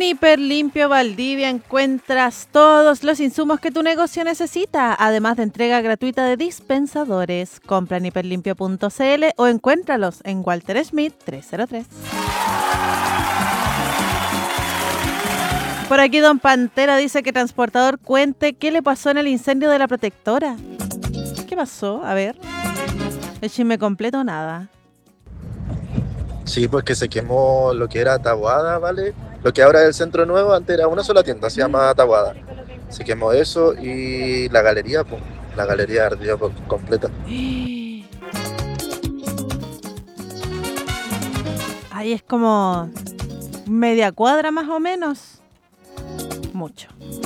En Hiperlimpio Valdivia encuentras todos los insumos que tu negocio necesita, además de entrega gratuita de dispensadores. Compra en hiperlimpio.cl o encuéntralos en Walter Schmidt 303. Por aquí Don Pantera dice que Transportador cuente qué le pasó en el incendio de la Protectora. ¿Qué pasó? A ver. El chisme completo, nada. Sí, pues que se quemó lo que era Taboada, ¿vale? Lo que ahora es el Centro Nuevo, antes era una sola tienda, se llama Taboada. Se quemó eso y la galería, pues, la galería ardió completa. Ahí es como media cuadra más o menos. Mucho.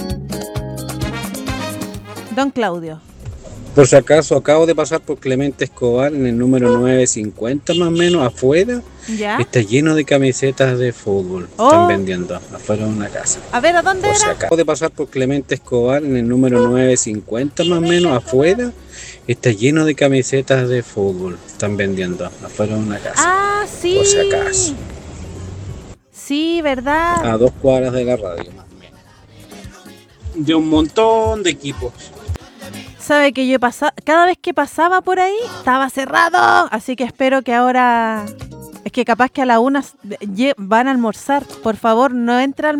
Don Claudio. Por si acaso, acabo de pasar por Clemente Escobar en el número 950 más o menos, afuera. ¿Ya? Está lleno de camisetas de fútbol. Están vendiendo afuera de una casa. A ver, ¿a dónde Por si era? acabo de pasar por Clemente Escobar en el número 950 más o menos, afuera. Está lleno de camisetas de fútbol. Están vendiendo afuera de una casa. Ah, sí. Por si acaso. Sí, ¿verdad? A 2 cuadras de la radio, más o menos. De un montón de equipos. Sabe que yo cada vez que pasaba por ahí estaba cerrado, así que espero que ahora, es que capaz que a la 1 van a almorzar. Por favor, no entra al